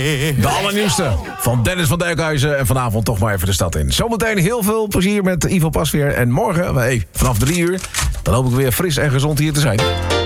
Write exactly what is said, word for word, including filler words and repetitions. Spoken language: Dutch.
De allernieuwste van Dennis van Dijkhuizen. En vanavond toch maar even de stad in. Zometeen heel veel plezier met Ivo Pasveer. En morgen, hey, vanaf drie uur, dan hoop ik weer fris en gezond hier te zijn.